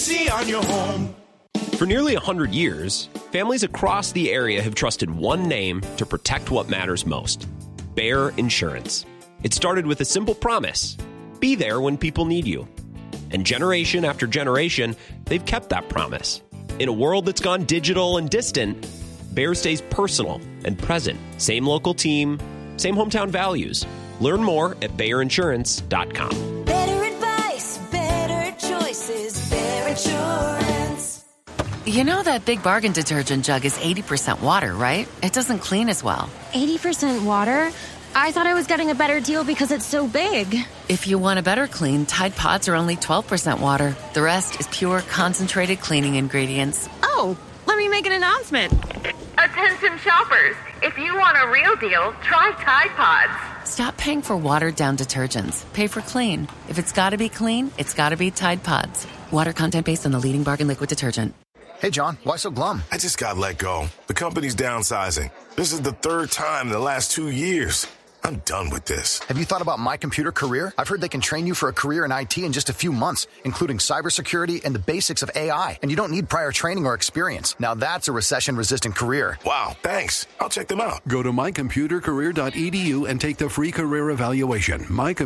easy on your home. For nearly 100 years, families across the area have trusted one name to protect what matters most: Bayer Insurance. It started with a simple promise: be there when people need you. And generation after generation, they've kept that promise. In a world that's gone digital and distant, Bayer stays personal and present. Same local team, same hometown values. Learn more at BayerInsurance.com. Better advice, better choices, Bayer Insurance. You know that Big Bargain detergent jug is 80% water, right? It doesn't clean as well. 80% water? I thought I was getting a better deal because it's so big. If you want a better clean, Tide Pods are only 12% water. The rest is pure, concentrated cleaning ingredients. Oh, let me make an announcement. Attention shoppers, if you want a real deal, try Tide Pods. Stop paying for watered-down detergents. Pay for clean. If it's got to be clean, it's got to be Tide Pods. Water content based on the leading bargain liquid detergent. Hey, John, why so glum? I just got let go. The company's downsizing. This is the third time in the last 2 years. I'm done with this. Have you thought about My Computer Career? I've heard they can train you for a career in IT in just a few months, including cybersecurity and the basics of AI. And you don't need prior training or experience. Now that's a recession-resistant career. Wow, thanks. I'll check them out. Go to mycomputercareer.edu and take the free career evaluation.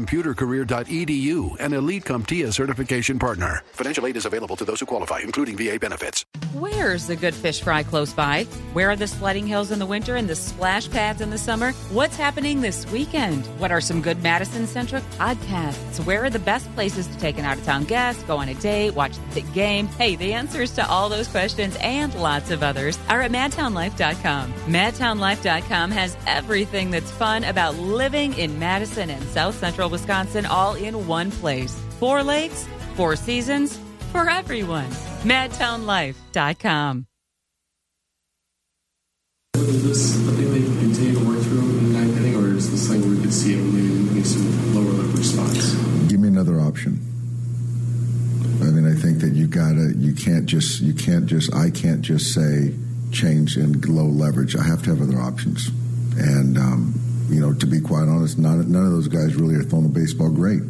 mycomputercareer.edu, an Elite CompTIA certification partner. Financial aid is available to those who qualify, including VA benefits. Where's the good fish fry close by? Where are the sledding hills in the winter and the splash pads in the summer? What's happening this weekend? What are some good Madison-centric podcasts? Where are the best places to take an out-of-town guest, go on a date, watch the big game? Hey, the answers to all those questions and lots of others are at MadtownLife.com. MadtownLife.com has everything that's fun about living in Madison and South Central Wisconsin all in one place. 4 lakes, 4 seasons, for everyone. MadtownLife.com. Is this a thing they can continue to work through in the ninth inning, or is this thing we could see it maybe some lower leverage spots? Give me another option. I mean, I think that I can't just say change in low leverage. I have to have other options. And, to be quite honest, none of those guys really are throwing the baseball great.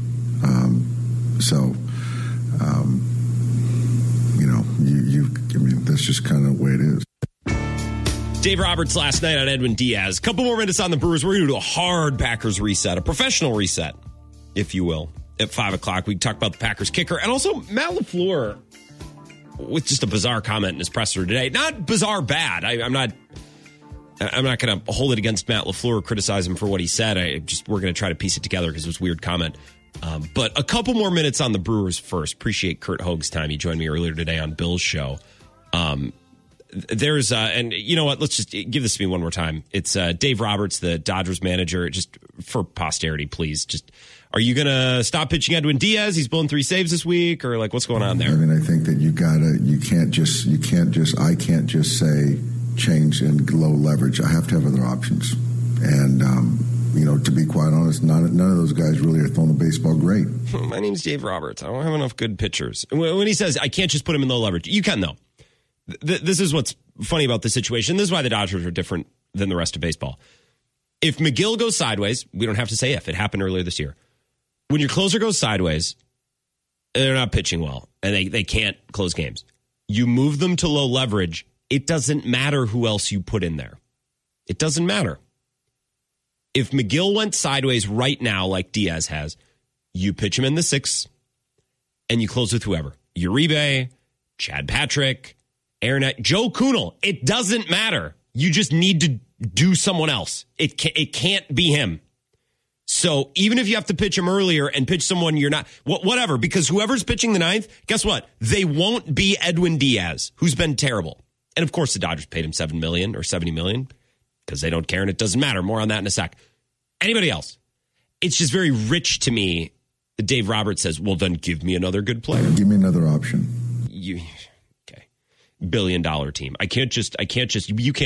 That's just kind of the way it is. Dave Roberts last night on Edwin Diaz. A couple more minutes on the Brewers. We're going to do a hard Packers reset, a professional reset, if you will. At 5 o'clock, we can talk about the Packers kicker. And also Matt LaFleur with just a bizarre comment in his presser today. Not bizarre bad. I'm not going to hold it against Matt LaFleur or criticize him for what he said. We're going to try to piece it together because it was a weird comment. But a couple more minutes on the Brewers first. Appreciate Kurt Hoag's time. He joined me earlier today on Bill's show. There's and you know what? Let's just give this to me one more time. It's Dave Roberts, the Dodgers manager. Just for posterity, please. Just are you going to stop pitching Edwin Diaz? He's blown 3 saves this week, or like what's going on there? I mean, I think that I can't just say change in low leverage. I have to have other options. And to be quite honest, none of those guys really are throwing the baseball great. My name's Dave Roberts. I don't have enough good pitchers. When he says I can't just put him in low leverage, you can though. This is what's funny about the situation. This is why the Dodgers are different than the rest of baseball. If McGill goes sideways, we don't have to say if. It happened earlier this year. When your closer goes sideways, they're not pitching well, and they can't close games. You move them to low leverage. It doesn't matter who else you put in there. It doesn't matter. If McGill went sideways right now like Diaz has, you pitch him in the 6th, and you close with whoever. Uribe, Chad Patrick, Aaron, Joe Kunal. It doesn't matter. You just need to do someone else. It can't be him. So even if you have to pitch him earlier and pitch someone you're not, whatever, because whoever's pitching the 9th, guess what? They won't be Edwin Diaz, who's been terrible. And of course, the Dodgers paid him $7 million or $70 million because they don't care and it doesn't matter. More on that in a sec. Anybody else? It's just very rich to me that Dave Roberts says, well, then give me another good player. Give me another option. Okay. $1 billion team. I can't just, we can't just. I think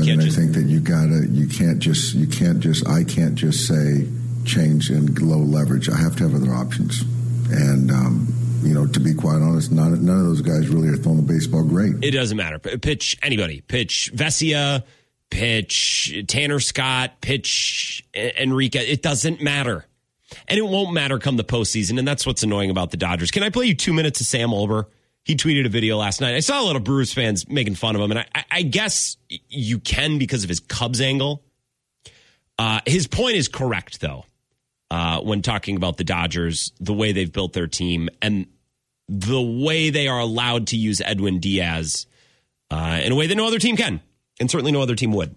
that I can't just say change in low leverage. I have to have other options. And, to be quite honest, none of those guys really are throwing the baseball great. It doesn't matter. Pitch anybody. Pitch Vesia, pitch Tanner Scott, pitch Enrique. It doesn't matter. And it won't matter come the postseason. And that's what's annoying about the Dodgers. Can I play you 2 minutes of Sam Olber? He tweeted a video last night. I saw a lot of Brewers fans making fun of him, and I guess you can because of his Cubs angle. His point is correct, though, when talking about the Dodgers, the way they've built their team, and the way they are allowed to use Edwin Diaz in a way that no other team can, and certainly no other team would.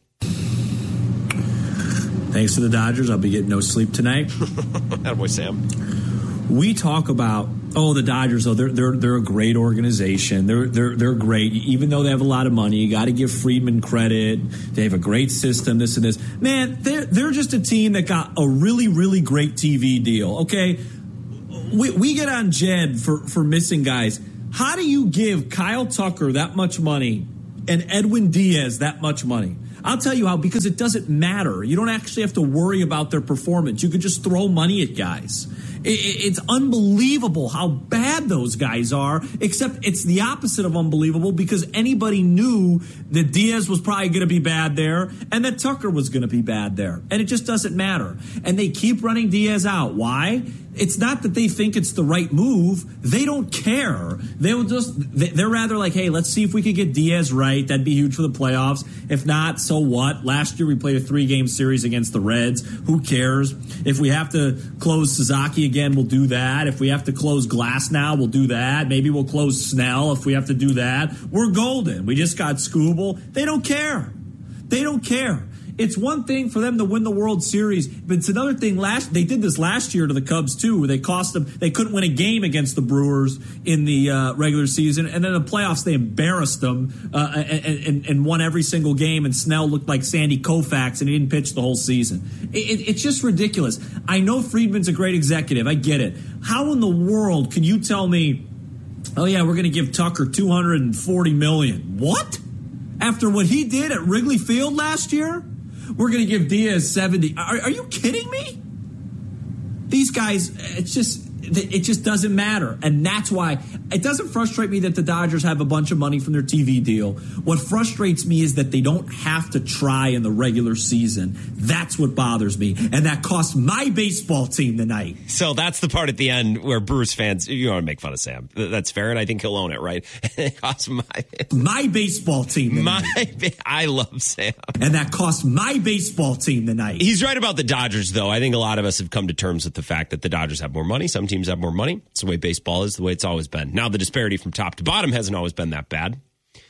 Thanks to the Dodgers, I'll be getting no sleep tonight. Attaboy, Sam. We talk about, the Dodgers, they're a great organization. They're great. Even though they have a lot of money, you got to give Friedman credit. They have a great system, this and this. Man, they're just a team that got a really, really great TV deal, okay? We get on Jed for missing guys. How do you give Kyle Tucker that much money and Edwin Diaz that much money? I'll tell you how, because it doesn't matter. You don't actually have to worry about their performance. You could just throw money at guys. It's unbelievable how bad those guys are, except it's the opposite of unbelievable because anybody knew that Diaz was probably going to be bad there and that Tucker was going to be bad there. And it just doesn't matter. And they keep running Diaz out. Why? It's not that they think it's the right move. They don't care. They're rather like, hey, let's see if we could get Diaz right. That'd be huge for the playoffs. If not, so what? Last year we played a 3-game series against the Reds. Who cares? If we have to close Suzuki again, we'll do that. If we have to close Glass now, we'll do that. Maybe we'll close Snell if we have to do that. We're golden. We just got Skubal. They don't care. They don't care. It's one thing for them to win the World Series, but it's another thing. They did this last year to the Cubs too, where they cost them. They couldn't win a game against the Brewers in the regular season, and then in the playoffs they embarrassed them and won every single game. And Snell looked like Sandy Koufax, and he didn't pitch the whole season. It's just ridiculous. I know Friedman's a great executive. I get it. How in the world can you tell me, oh yeah, we're going to give Tucker $240 million? What? After what he did at Wrigley Field last year? We're going to give Diaz 70. Are you kidding me? These guys, it just doesn't matter. And that's why it doesn't frustrate me that the Dodgers have a bunch of money from their TV deal. What frustrates me is that they don't have to try in the regular season. That's what bothers me. And that cost my baseball team tonight. So that's the part at the end where Brewers fans, you want to make fun of Sam. That's fair, and I think he'll own it, right? It cost my baseball team tonight. I love Sam. And that cost my baseball team tonight. He's right about the Dodgers, though. I think a lot of us have come to terms with the fact that the Dodgers have more money. Some teams have more money. It's the way baseball is, the way it's always been. Now, the disparity from top to bottom hasn't always been that bad.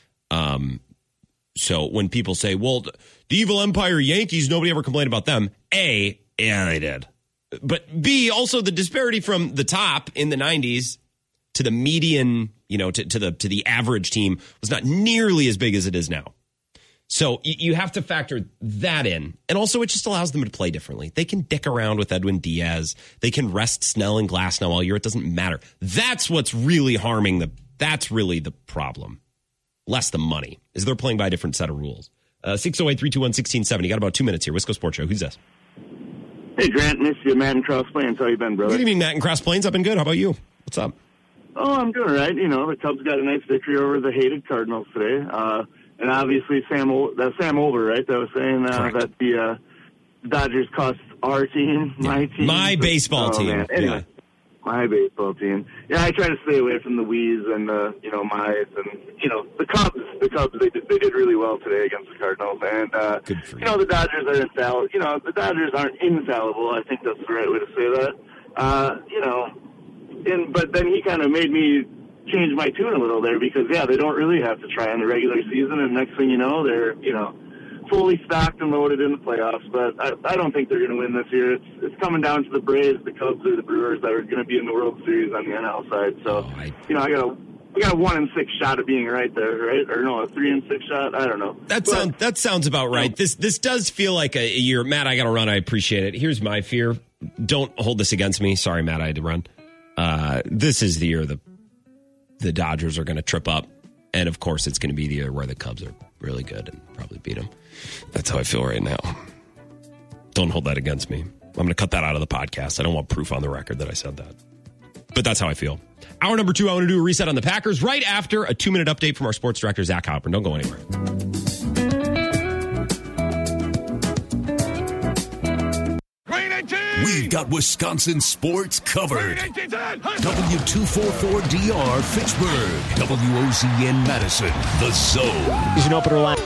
So when people say, well, the evil empire Yankees, nobody ever complained about them. A, yeah, they did. But B, also the disparity from the top in the 90s to the median, to the average team was not nearly as big as it is now. So you have to factor that in. And also, it just allows them to play differently. They can dick around with Edwin Diaz. They can rest Snell and Glass now all year. It doesn't matter. That's what's really harming that's really the problem. Less the money, is they're playing by a different set of rules. 608-321-1670. Got about 2 minutes here. Wisco Sports Show. Who's this? Hey, Grant. Miss you, Matt in Cross Plains. How you been, brother? Good evening, Matt in Cross Plains. I've been good. How about you? What's up? Oh, I'm doing all right. The Cubs got a nice victory over the hated Cardinals today. And obviously, Sam Olver, right, that was saying that the Dodgers cost our team, my team. My baseball team. Man. Anyway, my baseball team. Yeah, I try to stay away from the we's and, my's and, the Cubs. The Cubs, they did really well today against the Cardinals. And, the Dodgers are infallible. The Dodgers aren't infallible. I think that's the right way to say that. But then he kind of made me change my tune a little there because, they don't really have to try in the regular season. And next thing you know, they're, fully stocked and loaded in the playoffs. But I don't think they're going to win this year. It's coming down to the Braves, the Cubs, or the Brewers that are going to be in the World Series on the NL side. So, I got a 1-6 shot at being right there, right? Or no, a 3-6 shot? I don't know. That sounds about right. This does feel like a year. Matt, I got to run. I appreciate it. Here's my fear. Don't hold this against me. Sorry, Matt, I had to run. This is the year the Dodgers are going to trip up. And, of course, it's going to be the year where the Cubs are really good and probably beat them. That's how I feel right now. Don't hold that against me. I'm going to cut that out of the podcast. I don't want proof on the record that I said that. But that's how I feel. Hour number 2, I want to do a reset on the Packers right after a 2-minute update from our sports director, Zach Halpern. Don't go anywhere. Green and 2! We've got Wisconsin sports covered. W244DR Fitchburg. WOZN Madison. The Zone. He's an opener line.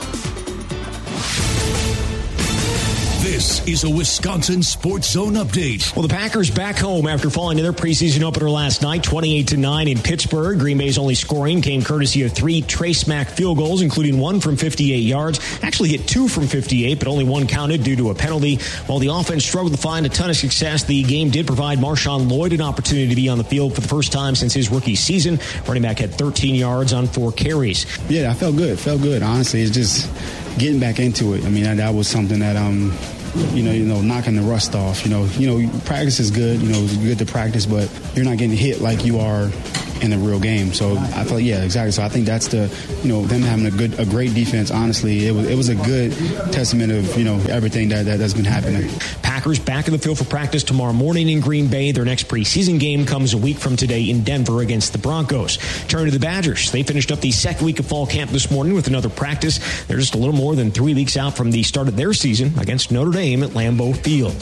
This is a Wisconsin Sports Zone update. Well, the Packers back home after falling to their preseason opener last night, 28-9 in Pittsburgh. Green Bay's only scoring came courtesy of 3 Trace Mack field goals, including one from 58 yards. Actually hit 2 from 58, but only one counted due to a penalty. While the offense struggled to find a ton of success, the game did provide Marshawn Lloyd an opportunity to be on the field for the first time since his rookie season. Running back had 13 yards on 4 carries. Yeah, I felt good. Honestly, it's just getting back into it. I mean, that was something that knocking the rust off. Practice is good. It's good to practice, but you're not getting hit like you are in a real game. So I thought, yeah, exactly. So I think that's them having a great defense. Honestly, it was a good testament of everything that's been happening. Packers back in the field for practice tomorrow morning in Green Bay. Their next preseason game comes a week from today in Denver against the Broncos. Turn to the Badgers. They finished up the second week of fall camp this morning with another practice. They're just a little more than 3 weeks out from the start of their season against Notre Dame at Lambeau Field.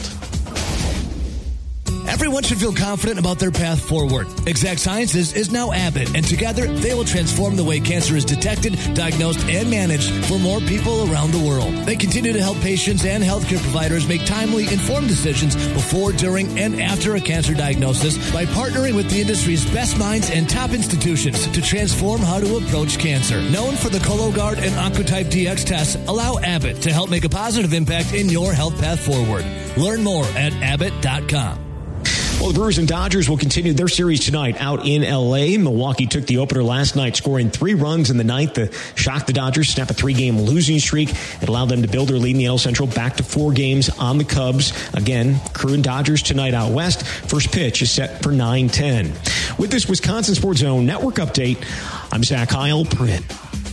Everyone should feel confident about their path forward. Exact Sciences is now Abbott, and together they will transform the way cancer is detected, diagnosed, and managed for more people around the world. They continue to help patients and healthcare providers make timely, informed decisions before, during, and after a cancer diagnosis by partnering with the industry's best minds and top institutions to transform how to approach cancer. Known for the Cologuard and Oncotype DX tests, allow Abbott to help make a positive impact in your health path forward. Learn more at Abbott.com. Well, the Brewers and Dodgers will continue their series tonight out in L.A. Milwaukee took the opener last night, scoring 3 runs in the ninth to shock the Dodgers, snap a 3-game losing streak. It allowed them to build their lead in the NL Central back to 4 games on the Cubs. Again, Crew and Dodgers tonight out west. First pitch is set for 9:10. With this Wisconsin Sports Zone Network update, I'm Zach Heilprin.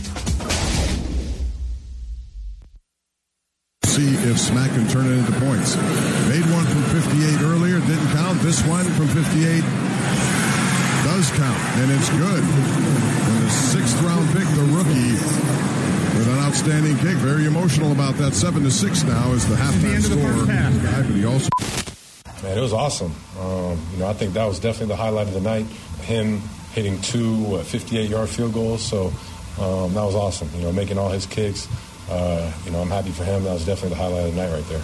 See if Smack can turn it into points. Made one from 58 earlier, didn't count. This one from 58 does count, and it's good. And the 6th-round pick, the rookie, with an outstanding kick. Very emotional about that. 7-6 now is the halftime score. But he also. Man, it was awesome. I think that was definitely the highlight of the night. Him hitting 2 58-yard field goals. So that was awesome. Making all his kicks. I'm happy for him. That was definitely the highlight of the night right there.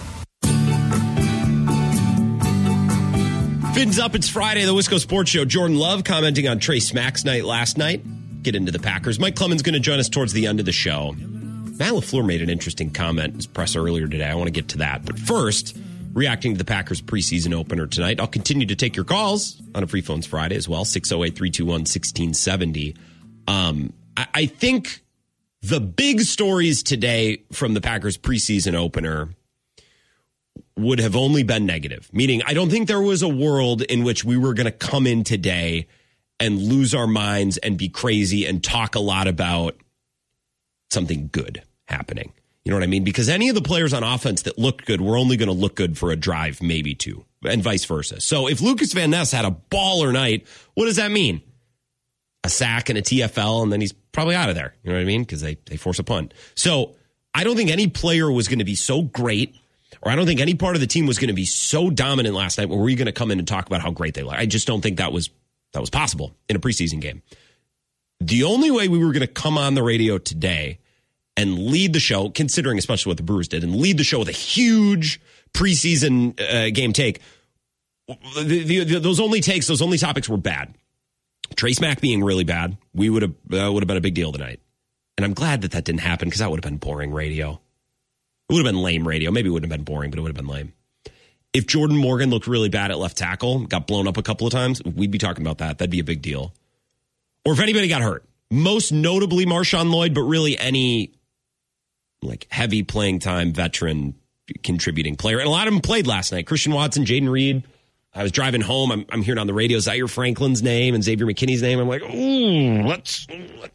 Fins up, it's Friday, the Wisco Sports Show. Jordan Love commenting on Trace Mack's night last night. Get into the Packers. Mike Clemens going to join us towards the end of the show. Matt LaFleur made an interesting comment in his presser earlier today. I want to get to that. But first, reacting to the Packers preseason opener tonight, I'll continue to take your calls on a Free Phones Friday as well, 608-321-1670. I think the big stories today from the Packers preseason opener would have only been negative, meaning I don't think there was a world in which we were going to come in today and lose our minds and be crazy and talk a lot about something good happening. You know what I mean? Because any of the players on offense that looked good were only going to look good for a drive, maybe 2, and vice versa. So if Lucas Van Ness had a baller night, what does that mean? A sack and a TFL, and then he's probably out of there. You know what I mean? Because they force a punt. So I don't think any player was going to be so great, or I don't think any part of the team was going to be so dominant last night where we're going to come in and talk about how great they look. I just don't think that was possible in a preseason game. The only way we were going to come on the radio today and lead the show, considering especially what the Brewers did, and lead the show with a huge preseason game take, those only topics were bad. Trace Mack being really bad, we would have been a big deal tonight. And I'm glad that didn't happen because that would have been boring radio. It would have been lame radio. Maybe it wouldn't have been boring, but it would have been lame. If Jordan Morgan looked really bad at left tackle, got blown up a couple of times, we'd be talking about that. That'd be a big deal. Or if anybody got hurt, most notably Marshawn Lloyd, but really any heavy playing time veteran contributing player. And a lot of them played last night. Christian Watson, Jaden Reed. I was driving home. I'm hearing on the radio Zaire Franklin's name and Xavier McKinney's name. I'm like, ooh, let's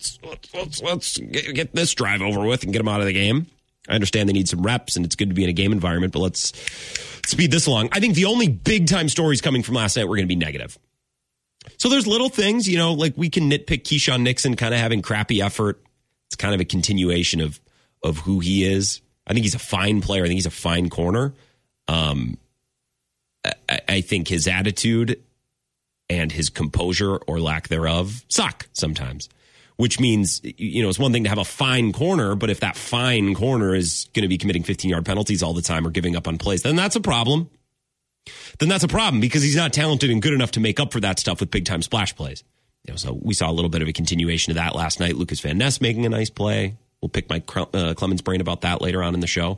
get this drive over with and get them out of the game. I understand they need some reps and it's good to be in a game environment, but let's speed this along. I think the only big time stories coming from last night were going to be negative. So there's little things, like we can nitpick Keyshawn Nixon kind of having crappy effort. It's kind of a continuation of who he is. I think he's a fine player. I think he's a fine corner. I think his attitude and his composure or lack thereof suck sometimes, which means, it's one thing to have a fine corner, but if that fine corner is going to be committing 15-yard penalties all the time or giving up on plays, then that's a problem. Then that's a problem because he's not talented and good enough to make up for that stuff with big-time splash plays. So we saw a little bit of a continuation of that last night. Lucas Van Ness making a nice play. We'll pick Mike Clemens' brain about that later on in the show.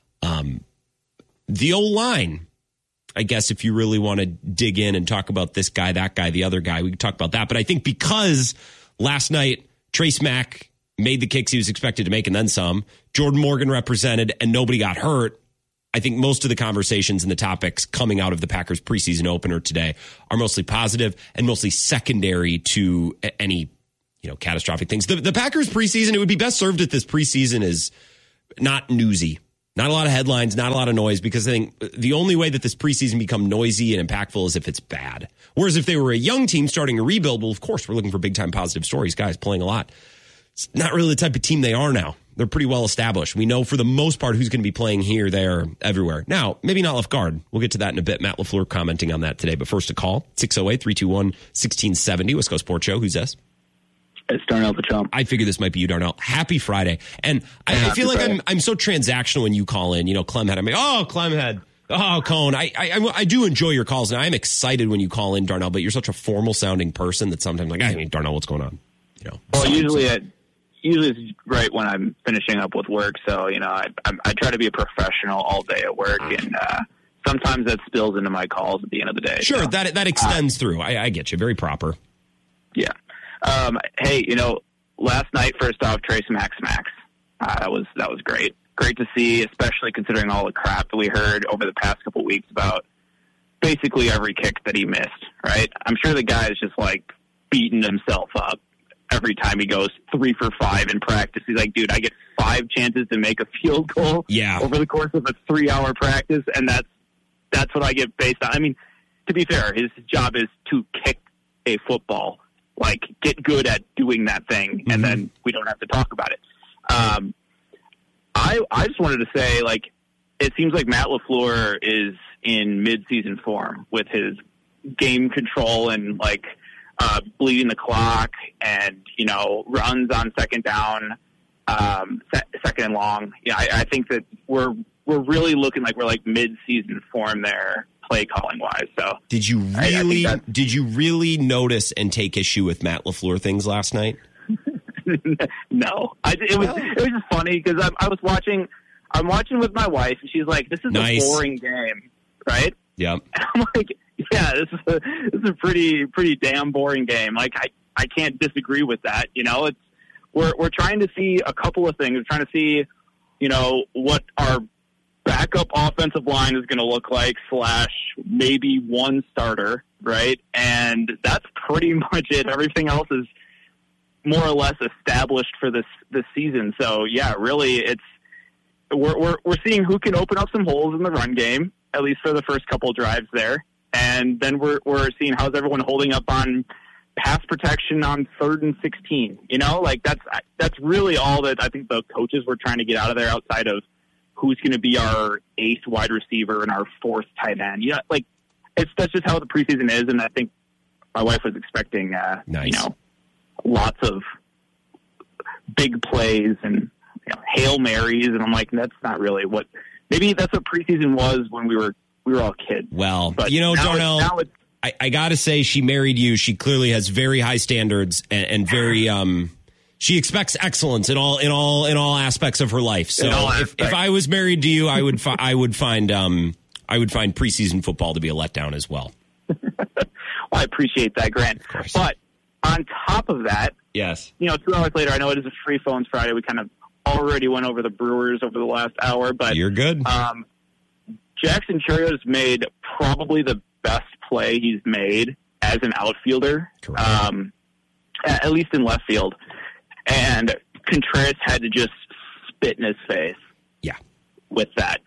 The O-line, I guess if you really want to dig in and talk about this guy, that guy, the other guy, we can talk about that. But I think because last night Trace Mack made the kicks he was expected to make and then some, Jordan Morgan represented, and nobody got hurt, I think most of the conversations and the topics coming out of the Packers preseason opener today are mostly positive and mostly secondary to any catastrophic things. The Packers preseason, it would be best served if this preseason is not newsy. Not a lot of headlines, not a lot of noise, because I think the only way that this preseason become noisy and impactful is if it's bad. Whereas if they were a young team starting a rebuild, well, of course, we're looking for big-time positive stories, guys playing a lot. It's not really the type of team they are now. They're pretty well established. We know for the most part who's going to be playing here, there, everywhere. Now, maybe not left guard. We'll get to that in a bit. Matt LaFleur commenting on that today. But first, a call, 608-321-1670, Wisco Sports Show. Who's this? It's Darnell Pacham. I figure this might be you, Darnell. Happy Friday. And I feel like I'm so transactional when you call in. Clem had. I'm like, Clem had. Oh, Cone. I do enjoy your calls, and I'm excited when you call in, Darnell, but you're such a formal-sounding person that sometimes I'm like, Darnell, what's going on? Well, usually it's right when I'm finishing up with work, so, I try to be a professional all day at work, and sometimes that spills into my calls at the end of the day. Sure, so, that extends through. I get you. Very proper. Yeah. Hey, last night, first off, Trace Mack smacks. That was great. Great to see, especially considering all the crap that we heard over the past couple weeks about basically every kick that he missed, right? I'm sure the guy is just beating himself up every time he goes 3 for 5 in practice. He's like, dude, I get 5 chances to make a field goal over the course of a 3-hour practice, and that's what I get based on. I mean, to be fair, his job is to kick a football. Get good at doing that thing, and then we don't have to talk about it. I just wanted to say, it seems like Matt LaFleur is in mid-season form with his game control and, bleeding the clock and, runs on second down, second and long. Yeah, I think that we're really looking like we're, mid-season form there. Play calling wise, so did you really notice and take issue with Matt LaFleur things last night? No, it was just funny because I'm watching with my wife and she's like, "This is a boring game, right?" Yeah, and I'm like, "Yeah, this is a pretty damn boring game." I can't disagree with that. We're trying to see a couple of things. We're trying to see, what our backup offensive line is going to look like / maybe one starter, right? And that's pretty much it. Everything else is more or less established for this season. So yeah, really, we're seeing who can open up some holes in the run game, at least for the first couple drives there, and then we're seeing how's everyone holding up on pass protection on 3rd and 16. That's really all that I think the coaches were trying to get out of there, outside of who's going to be our 8th wide receiver and our 4th tight end. That's just how the preseason is, and I think my wife was expecting, lots of big plays and Hail Marys, and I'm like, that's not really what. Maybe that's what preseason was when we were all kids. Well, but Darnell, I got to say, she married you. She clearly has very high standards and very. She expects excellence in all aspects of her life. So if I was married to you, I would find preseason football to be a letdown as well. Well, I appreciate that, Grant. But on top of that, yes, 2 hours later, I know it is a Free Phones Friday. We kind of already went over the Brewers over the last hour, but you're good. Jackson Chourio made probably the best play he's made as an outfielder, at least in left field. And Contreras had to just spit in his face. Yeah. With that.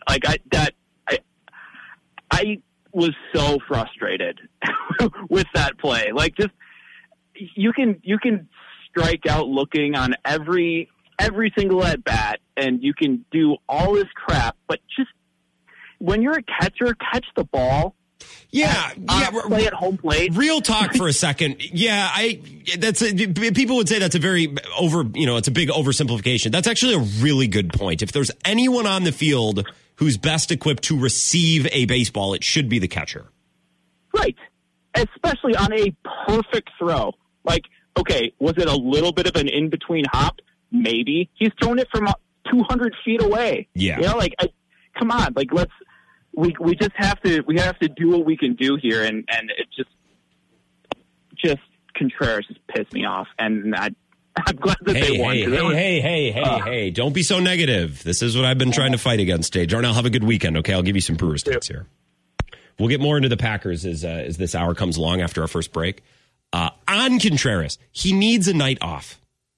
I was so frustrated with that play. You can strike out looking on every single at bat, and you can do all this crap, but just when you're a catcher, catch the ball Yeah, play at home plate. Real talk for a second. Yeah, people would say that's a very it's a big oversimplification. That's actually a really good point. If there's anyone on the field who's best equipped to receive a baseball, it should be the catcher. Right. Especially on a perfect throw. Like, okay, was it a little bit of an in-between hop? Maybe. He's thrown it from 200 feet away. Yeah. You know, come on, we just have to do what we can do here, and it just Contreras just pissed me off, and I'm glad that they won. Hey! Don't be so negative. This is what I've been trying to fight against. Jay Darnell, have a good weekend. Okay, I'll give you some Brewers takes here. We'll get more into the Packers as this hour comes along after our first break. On Contreras, he needs a night off.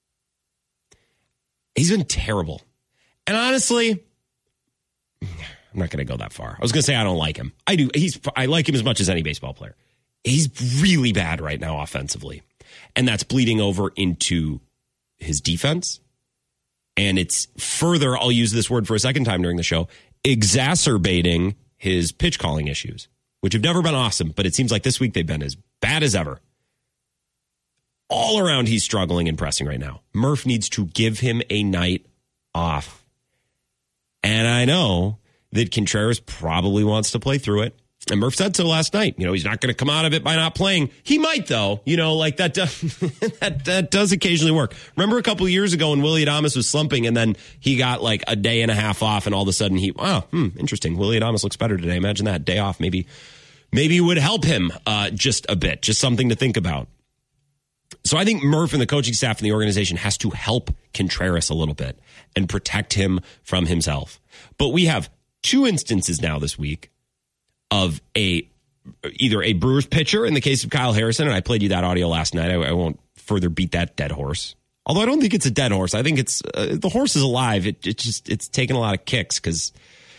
He's been terrible, and honestly, I'm not going to go that far. I was going to say I don't like him. I do. I like him as much as any baseball player. He's really bad right now offensively. And that's bleeding over into his defense. And it's further, I'll use this word for a second time during the show, exacerbating his pitch calling issues, which have never been awesome. But it seems like this week they've been as bad as ever. All around, he's struggling and pressing right now. Murph needs to give him a night off. And I know that Contreras probably wants to play through it. And Murph said so last night. He's not going to come out of it by not playing. He might, though. That that does occasionally work. Remember a couple of years ago when Willy Adames was slumping and then he got like a day and a half off and all of a sudden interesting. Willy Adames looks better today. Imagine that. Day off maybe would help him just a bit. Just something to think about. So I think Murph and the coaching staff and the organization has to help Contreras a little bit and protect him from himself. But we have 2 instances now this week of either a Brewers pitcher in the case of Kyle Harrison, and I played you that audio last night. I won't further beat that dead horse. Although I don't think it's a dead horse. I think it's the horse is alive. It's taken a lot of kicks because,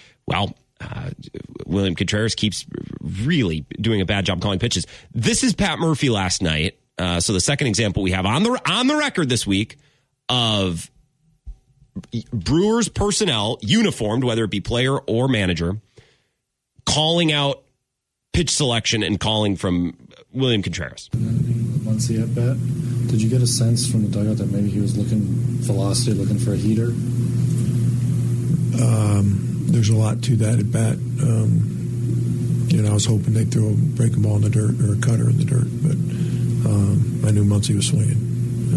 William Contreras keeps really doing a bad job calling pitches. This is Pat Murphy last night. So the second example we have on the record this week of Brewers personnel, uniformed, whether it be player or manager, calling out pitch selection and calling from William Contreras. Once he at bat, did you get a sense from the dugout that maybe he was looking for a heater? There's a lot to that at bat. I was hoping they'd throw a breaking ball in the dirt or a cutter in the dirt, but I knew Muncy was swinging.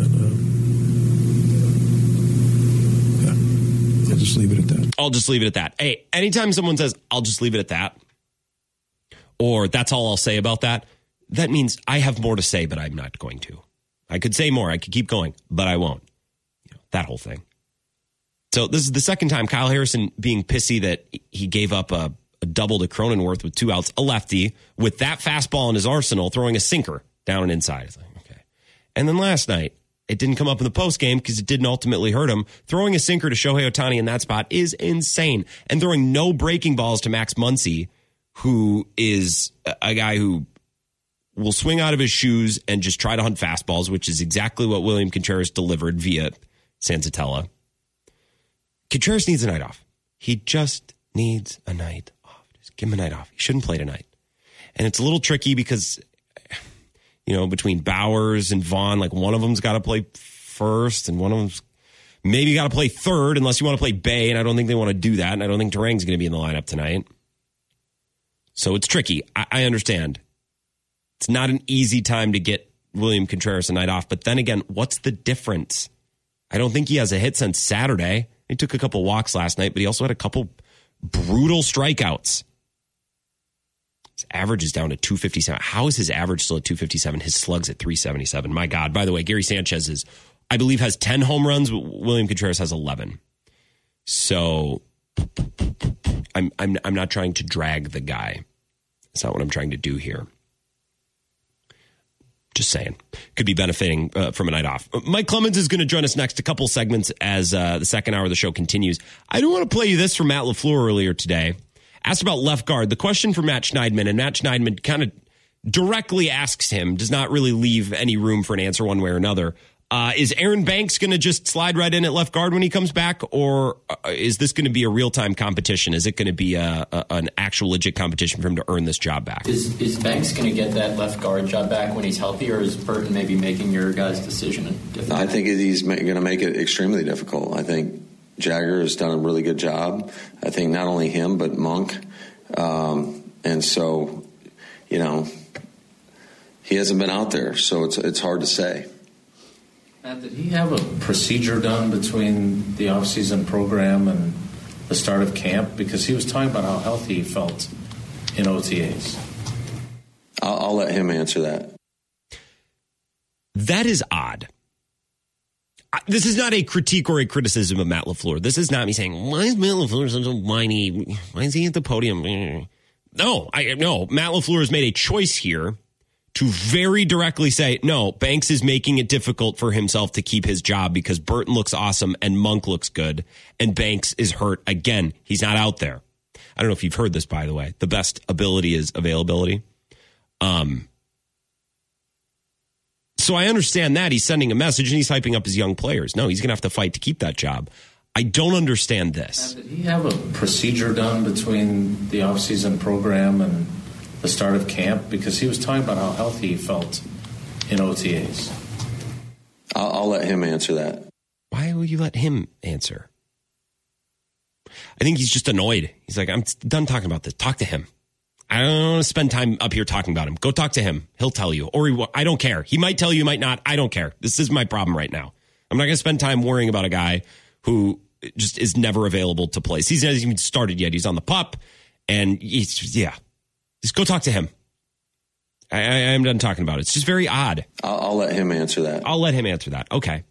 I'll just leave it at that. I'll just leave it at that. Hey, anytime someone says, I'll just leave it at that, or that's all I'll say about that, that means I have more to say, but I'm not going to. I could say more. I could keep going, but I won't. That whole thing. So this is the second time Kyle Harrison being pissy that he gave up a double to Cronenworth with 2 outs, a lefty, with that fastball in his arsenal, throwing a sinker down and inside. It's like, okay. And then last night, it didn't come up in the postgame because it didn't ultimately hurt him. Throwing a sinker to Shohei Ohtani in that spot is insane. And throwing no breaking balls to Max Muncy, who is a guy who will swing out of his shoes and just try to hunt fastballs, which is exactly what William Contreras delivered via Senzatella. Contreras needs a night off. He just needs a night off. Just give him a night off. He shouldn't play tonight. And it's a little tricky because, between Bowers and Vaughn, like one of them's got to play first and one of them's maybe got to play third unless you want to play Bay, and I don't think they want to do that, and I don't think Durang's going to be in the lineup tonight. So it's tricky. I understand. It's not an easy time to get William Contreras a night off, but then again, what's the difference? I don't think he has a hit since Saturday. He took a couple walks last night, but he also had a couple brutal strikeouts. His average is down to 257. How is his average still at 257? His slug's at 377. My God. By the way, Gary Sanchez I believe, has 10 home runs. William Contreras has 11. So I'm not trying to drag the guy. That's not what I'm trying to do here. Just saying. Could be benefiting from a night off. Mike Clemens is going to join us next. A couple segments as the second hour of the show continues. I do want to play you this from Matt LaFleur earlier today. Asked about left guard. The question for Matt Schneidman, and Matt Schneidman kind of directly asks him, does not really leave any room for an answer one way or another, Is Aaron Banks going to just slide right in at left guard when he comes back, or is this going to be a real-time competition? Is it going to be an actual legit competition for him to earn this job back? Is Banks going to get that left guard job back when he's healthy, or is Burton maybe making your guys' decision? I think he's going to make it extremely difficult. I think Jagger has done a really good job. I think not only him, but Monk. And so, he hasn't been out there, so it's hard to say. Matt, did he have a procedure done between the off-season program and the start of camp? Because he was talking about how healthy he felt in OTAs. I'll let him answer that. That is odd. This is not a critique or a criticism of Matt LaFleur. This is not me saying, why is Matt LaFleur such a whiny? Why is he at the podium? No. Matt LaFleur has made a choice here to very directly say, no, Banks is making it difficult for himself to keep his job because Burton looks awesome and Monk looks good, and Banks is hurt again. He's not out there. I don't know if you've heard this, by the way. The best ability is availability. So I understand that. He's sending a message and he's hyping up his young players. No, he's going to have to fight to keep that job. I don't understand this. Did he have a procedure done between the off-season program and the start of camp? Because he was talking about how healthy he felt in OTAs. I'll let him answer that. Why will you let him answer? I think he's just annoyed. He's like, I'm done talking about this. Talk to him. I don't want to spend time up here talking about him. Go talk to him. He'll tell you. Or I don't care. He might tell you, might not. I don't care. This is my problem right now. I'm not going to spend time worrying about a guy who just is never available to play. Season hasn't even started yet. He's on the pup. And just go talk to him. I'm done talking about it. It's just very odd. I'll let him answer that. I'll let him answer that. Okay.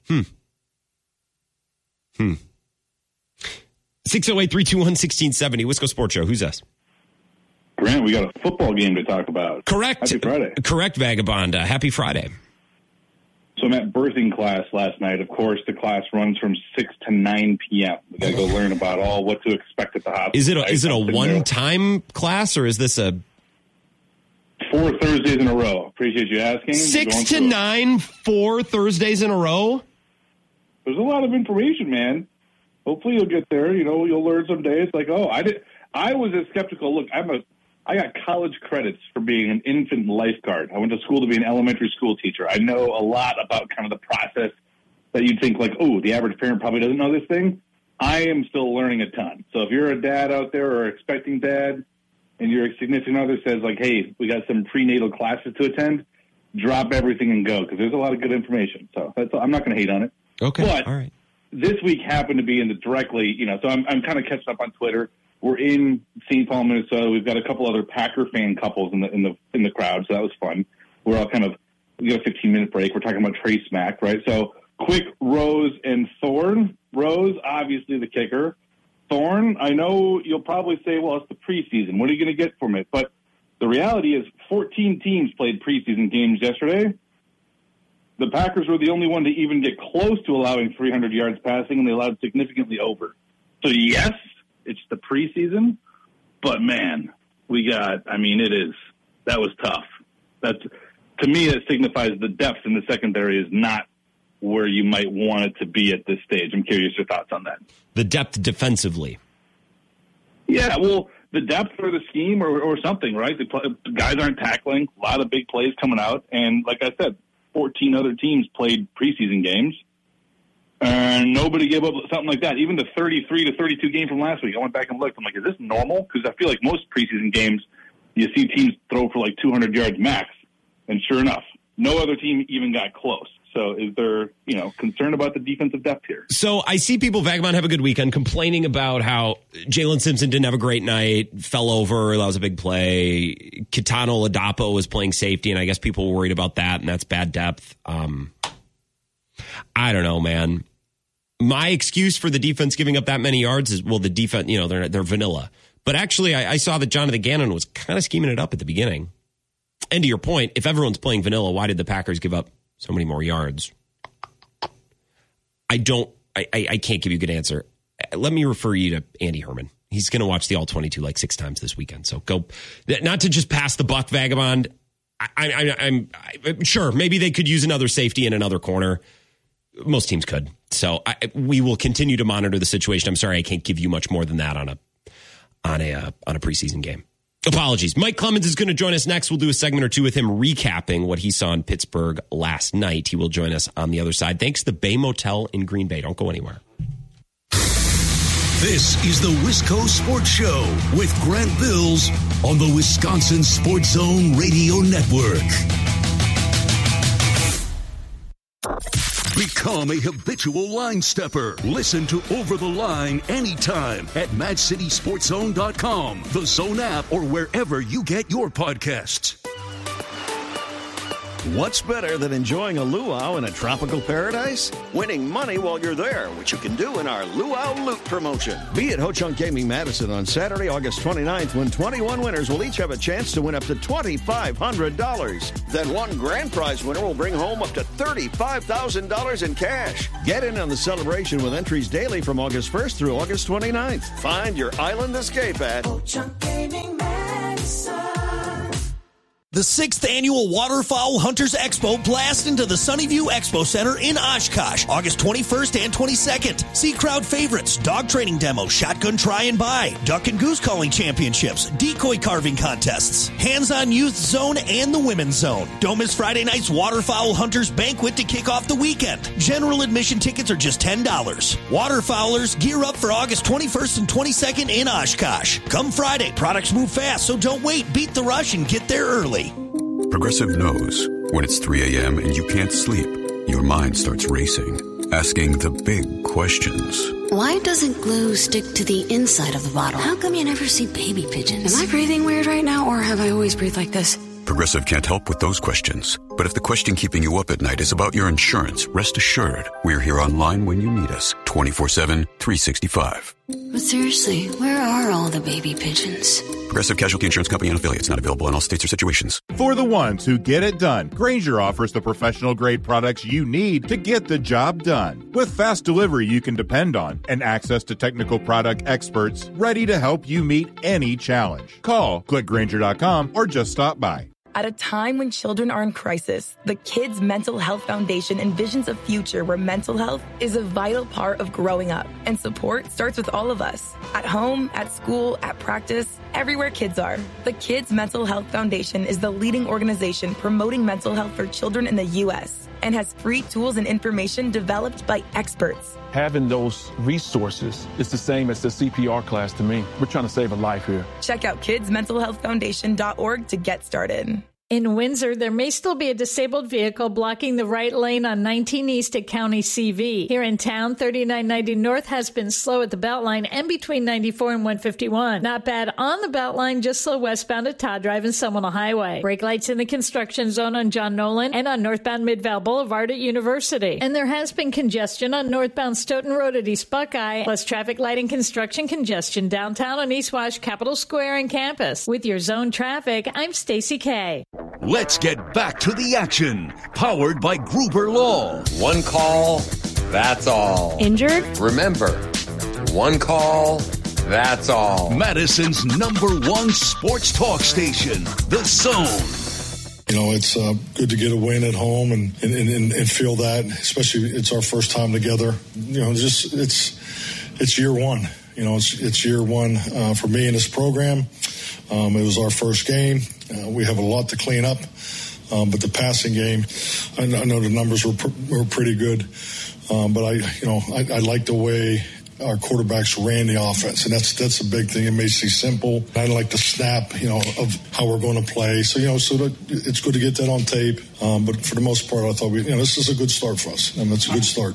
608-321-1670. Wisco Sports Show. Who's this? Grant, we got a football game to talk about. Correct. Happy Friday. Correct, Vagabond. Happy Friday. So I'm at birthing class last night. Of course, the class runs from 6 to 9 p.m. We got to go learn about what to expect at the hospital. Is it a one-time class, or is this a 4 Thursdays in a row? Appreciate you asking. 6 to 9, 4 Thursdays in a row? There's a lot of information, man. Hopefully you'll get there. You'll learn someday. It's like, I was as skeptical. Look, I got college credits for being an infant lifeguard. I went to school to be an elementary school teacher. I know a lot about kind of the process that you'd think like, the average parent probably doesn't know this thing. I am still learning a ton. So if you're a dad out there or expecting dad and your significant other says like, hey, we got some prenatal classes to attend, drop everything and go because there's a lot of good information. So I'm not going to hate on it. Okay. But all right. This week happened to be directly, so I'm kind of catching up on Twitter. We're in St. Paul, Minnesota. We've got a couple other Packer fan couples in the crowd, so that was fun. We're all we got a 15-minute break. We're talking about Trace Mack, right? So quick, Rose and Thorne. Rose, obviously the kicker. Thorne, I know you'll probably say, well, it's the preseason. What are you going to get from it? But the reality is 14 teams played preseason games yesterday. The Packers were the only one to even get close to allowing 300 yards passing, and they allowed significantly over. So, yes, it's the preseason, but, man, that was tough. To me, that signifies the depth in the secondary is not where you might want it to be at this stage. I'm curious your thoughts on that. The depth defensively. Yeah, well, the depth or the scheme or something, right? The guys aren't tackling, a lot of big plays coming out, and like I said, 14 other teams played preseason games, and nobody gave up something like that. Even the 33-32 game from last week, I went back and looked. I'm like, is this normal? Because I feel like most preseason games, you see teams throw for like 200 yards max, and sure enough, no other team even got close. So is there, concern about the defensive depth here? So I see people, Vagabond, have a good weekend, complaining about how Jalen Simpson didn't have a great night, fell over, that was a big play. Kitano Ladapo was playing safety, and I guess people were worried about that, and that's bad depth. I don't know, man. My excuse for the defense giving up that many yards is, well, the defense, they're vanilla. But actually, I saw that Jonathan Gannon was kind of scheming it up at the beginning. And to your point, if everyone's playing vanilla, why did the Packers give up so many more yards? I can't give you a good answer. Let me refer you to Andy Herman. He's going to watch the All-22 like 6 times this weekend. So go, not to just pass the buck, Vagabond. I'm sure maybe they could use another safety in another corner. most teams could. So we will continue to monitor the situation. I'm sorry I can't give you much more than that on a preseason game. Apologies. Mike Clemens is going to join us next. We'll do a segment or two with him recapping what he saw in Pittsburgh last night. He will join us on the other side. Thanks to the Bay Motel in Green Bay. Don't go anywhere. This is the Wisco Sports Show with Grant Bills on the Wisconsin Sports Zone Radio Network. Become a habitual line stepper. Listen to Over the Line anytime at MadCitySportsZone.com, the Zone app, or wherever you get your podcasts. What's better than enjoying a luau in a tropical paradise? Winning money while you're there, which you can do in our Luau Loot promotion. Be at Ho-Chunk Gaming Madison on Saturday, August 29th, when 21 winners will each have a chance to win up to $2,500. Then one grand prize winner will bring home up to $35,000 in cash. Get in on the celebration with entries daily from August 1st through August 29th. Find your island escape at Ho-Chunk Gaming Madison. The 6th Annual Waterfowl Hunters Expo blast into the Sunnyview Expo Center in Oshkosh, August 21st and 22nd. See crowd favorites, dog training demo, shotgun try and buy, duck and goose calling championships, decoy carving contests, hands-on youth zone, and the women's zone. Don't miss Friday night's Waterfowl Hunters Banquet to kick off the weekend. General admission tickets are just $10. Waterfowlers, gear up for August 21st and 22nd in Oshkosh. Come Friday, products move fast, so don't wait. Beat the rush and get there early. Progressive knows when it's 3 a.m. and you can't sleep, your mind starts racing, asking the big questions. Why doesn't glue stick to the inside of the bottle? How come you never see baby pigeons? Am I breathing weird right now, or have I always breathed like this? Progressive can't help with those questions. But if the question keeping you up at night is about your insurance, rest assured, we're here online when you need us, 24/7, 365. But seriously, where are all the baby pigeons? Progressive Casualty Insurance Company and affiliates, not available in all states or situations. For the ones who get it done, Grainger offers the professional-grade products you need to get the job done. With fast delivery you can depend on and access to technical product experts ready to help you meet any challenge. Call, click Grainger.com, or just stop by. At a time when children are in crisis, the Kids Mental Health Foundation envisions a future where mental health is a vital part of growing up. And support starts with all of us. At home, at school, at practice, everywhere kids are. The Kids Mental Health Foundation is the leading organization promoting mental health for children in the U.S. and has free tools and information developed by experts. Having those resources is the same as the CPR class to me. We're trying to save a life here. Check out kidsmentalhealthfoundation.org to get started. In Windsor, there may still be a disabled vehicle blocking the right lane on 19 East at County CV. Here in town, 3990 North has been slow at the Beltline and between 94 and 151. Not bad on the Beltline, just slow westbound at Todd Drive and Seminole Highway. Brake lights in the construction zone on John Nolan and on northbound Midval Boulevard at University. And there has been congestion on northbound Stoughton Road at East Buckeye, plus traffic light and construction congestion downtown on East Wash, Capitol Square, and campus. With your zone traffic, I'm Stacy Kay. Let's get back to the action. Powered by Gruber Law. One call, that's all. Injured? Remember, one call, that's all. Madison's #1 sports talk station, The Zone. You know, it's good to get a win at home and feel that, especially it's our first time together. You know, just it's year one. You know, it's year one for me in this program. It was our first game. We have a lot to clean up, but the passing game, I know the numbers were pretty good, but I like the way our quarterbacks ran the offense, and that's a big thing. It may seem simple. I like the snap, of how we're going to play. So it's good to get that on tape. But for the most part, I thought this is a good start for us, and it's a good start.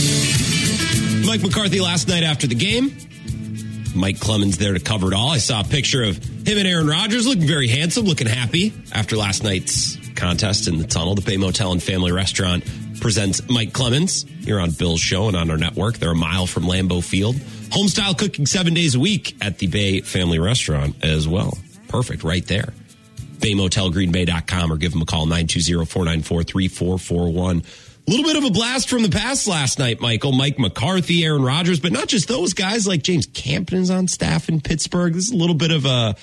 Mike McCarthy last night after the game. Mike Clemens there to cover it all. I saw a picture of him and Aaron Rodgers looking very handsome, looking happy after last night's contest in the tunnel. The Bay Motel and Family Restaurant presents Mike Clemens here on Bill's show and on our network. They're a mile from Lambeau Field. Home-style cooking 7 days a week at the Bay Family Restaurant as well. Perfect, right there. BayMotelGreenBay.com or give them a call, 920-494-3441. A little bit of a blast from the past last night, Michael. Mike McCarthy, Aaron Rodgers, but not just those guys. Like James Camden's on staff in Pittsburgh. This is a little bit of a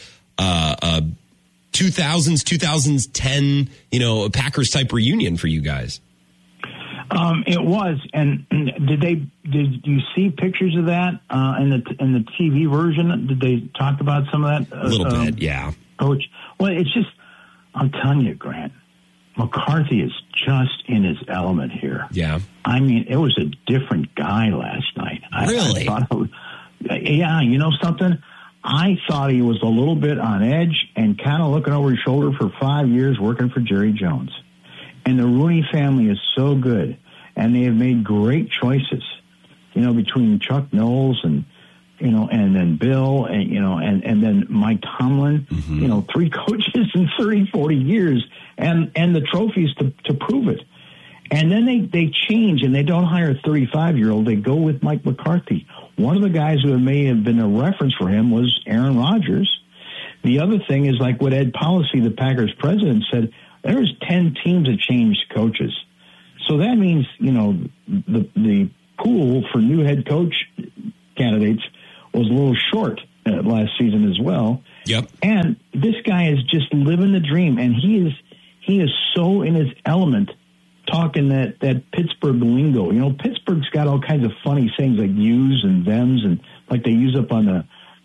2010, Packers type reunion for you guys. It was, and did you see pictures of that in the TV version? Did they talk about some of that? A little bit, yeah. Coach, well, it's just, I'm telling you, Grant, McCarthy is just in his element here. Yeah, I mean, it was a different guy last night. Really? Yeah, you know something? I thought he was a little bit on edge and kind of looking over his shoulder for 5 years working for Jerry Jones. And the Rooney family is so good, and they have made great choices, you know, between Chuck Knowles and, you know, and then Bill and, you know, and then Mike Tomlin, you know, 3 coaches in 30, 40 years and the trophies to prove it. And then they change and they don't hire a 35-year-old. They go with Mike McCarthy. One of the guys who may have been a reference for him was Aaron Rodgers. The other thing is like what Ed Policy, the Packers president, said, there's 10 teams that changed coaches. So that means, you know, the pool for new head coach candidates was a little short last season as well. Yep. And this guy is just living the dream, and he is so in his element talking that Pittsburgh lingo. You know, Pittsburgh's got all kinds of funny sayings like yous and thems, and like they use up on the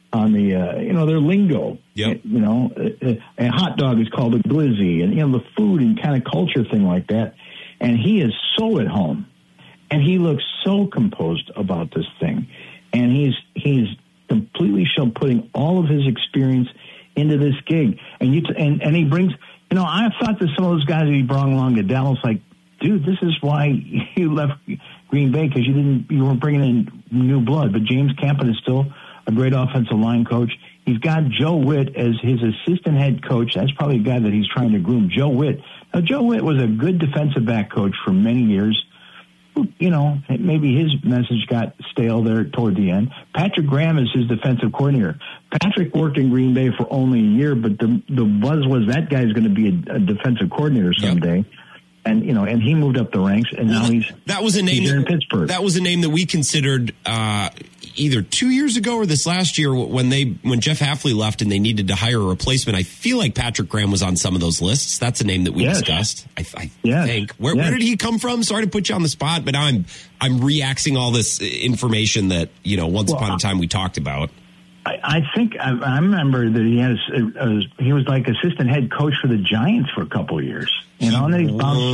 you know, their lingo. Yep. You know, a hot dog is called a glizzy, and, you know, the food and kind of culture thing like that. And he is so at home, and he looks so composed about this thing. And he's completely putting all of his experience into this gig. And and he brings, you know, I thought that some of those guys that he brought along to Dallas, like, dude, this is why you left Green Bay, because you weren't bringing in new blood. But James Campen is still a great offensive line coach. He's got Joe Witt as his assistant head coach. That's probably a guy that he's trying to groom, Joe Witt. Now, Joe Witt was a good defensive back coach for many years. You know, maybe his message got stale there toward the end. Patrick Graham is his defensive coordinator. Patrick worked in Green Bay for only a year, but the buzz was that guy's going to be a defensive coordinator someday. Yep. And, you know, and he moved up the ranks, and now he's in Pittsburgh. That was a name that we considered either 2 years ago or this last year when Jeff Hafley left and they needed to hire a replacement. I feel like Patrick Graham was on some of those lists. That's a name that we discussed. I think. Where did he come from? Sorry to put you on the spot, but now I'm reaxing all this information that, you know, once upon a time we talked about. I think I remember that he was like assistant head coach for the Giants for a couple of years. You know, and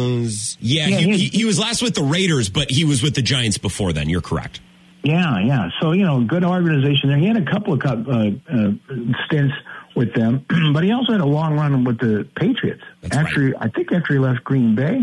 he was last with the Raiders, but he was with the Giants before then. You're correct. Yeah. So, you know, good organization there. He had a couple of stints with them, but he also had a long run with the Patriots. Right. I think after he left Green Bay,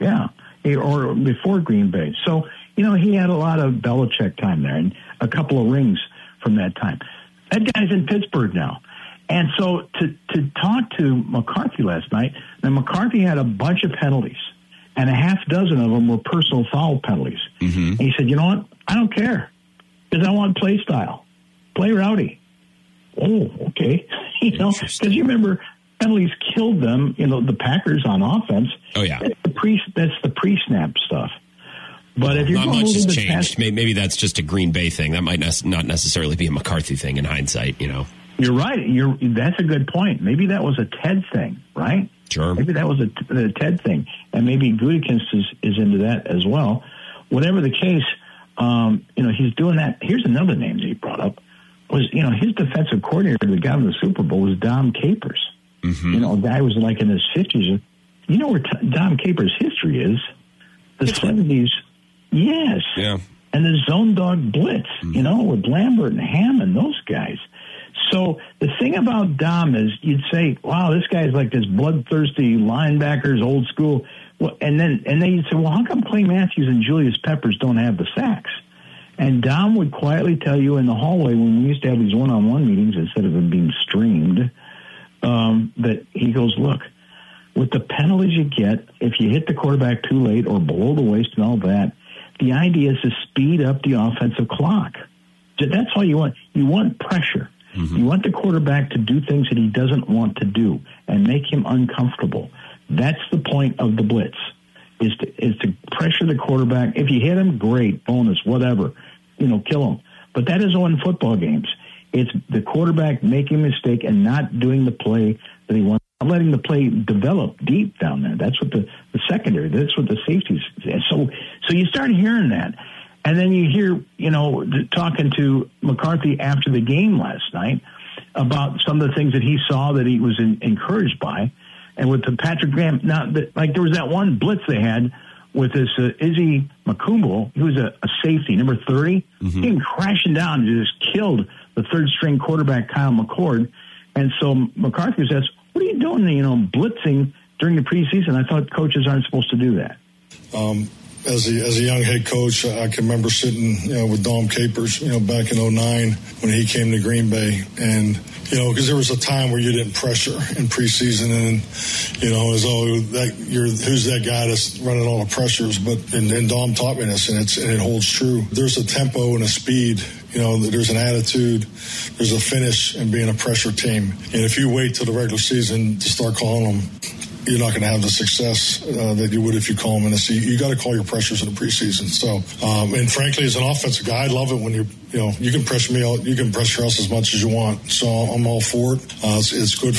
or before Green Bay. So, you know, he had a lot of Belichick time there and a couple of rings from that time. That guy's in Pittsburgh now. And so to talk to McCarthy last night, now McCarthy had a bunch of penalties, and a half dozen of them were personal foul penalties. Mm-hmm. And he said, you know what? I don't care, because I want play style. Play rowdy. Oh, okay. You know, because you remember penalties killed them, you know, the Packers on offense. Oh, yeah. That's the pre-snap stuff. But if you're not much has changed. Maybe that's just a Green Bay thing. That might not necessarily be a McCarthy thing in hindsight, you know. You're right. That's a good point. Maybe that was a Ted thing, right? Sure. Maybe that was a Ted thing, and maybe Gutekunst is into that as well. Whatever the case, you know, he's doing that. Here's another name that he brought up was, you know, his defensive coordinator that got him the Super Bowl was Dom Capers. Mm-hmm. You know, a guy was like in his 50s. You know where Dom Capers' history is? The 70s. Yes. Yeah. And the zone dog blitz, you know, with Lambert and Hammond, those guys. So the thing about Dom is you'd say, wow, this guy's like this bloodthirsty linebackers, old school. Well, and then you'd say, well, how come Clay Matthews and Julius Peppers don't have the sacks? And Dom would quietly tell you in the hallway when we used to have these one-on-one meetings instead of them being streamed, that he goes, look, with the penalties you get, if you hit the quarterback too late or below the waist and all that, the idea is to speed up the offensive clock. That's all you want. You want pressure. Mm-hmm. You want the quarterback to do things that he doesn't want to do and make him uncomfortable. That's the point of the blitz, is to pressure the quarterback. If you hit him, great, bonus, whatever, you know, kill him. But that is on football games. It's the quarterback making a mistake and not doing the play that he wants. of letting the play develop deep down there. That's what the secondary, that's what the safeties. So you start hearing that. And then you hear, talking to McCarthy after the game last night about some of the things that he saw that he was encouraged by. And with the Patrick Graham, there was that one blitz they had with this Izzy Makumbo. He was a safety, number 30. He came crashing down and just killed the third-string quarterback, Kyle McCord. And so McCarthy was asked, what are you doing, blitzing during the preseason? I thought coaches aren't supposed to do that. As a young head coach, I can remember sitting, with Dom Capers, back in 2009 when he came to Green Bay, and because there was a time where you didn't pressure in preseason, and as though who's that guy that's running all the pressures? And Dom taught me this, and it holds true. There's a tempo and a speed. There's an attitude, there's a finish in being a pressure team, and if you wait till the regular season to start calling them, you're not going to have the success that you would if you call them in the season. You got to call your pressures in the preseason. So, and frankly, as an offensive guy, I love it when you can pressure me out. You can pressure us as much as you want. So I'm all for it. It's good